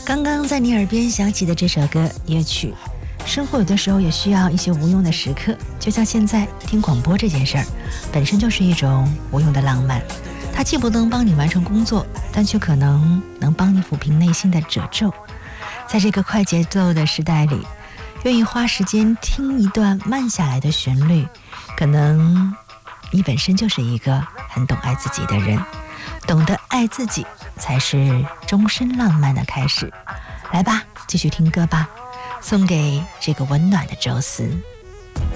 刚刚在你耳边响起的这首歌也曲，生活有的时候也需要一些无用的时刻，就像现在听广播这件事儿，本身就是一种无用的浪漫。它既不能帮你完成工作，但却可能帮你抚平内心的褶皱。在这个快节奏的时代里，愿意花时间听一段慢下来的旋律，可能你本身就是一个很懂爱自己的人。懂得爱自己才是终身浪漫的开始。来吧，继续听歌吧，送给这个温暖的周四。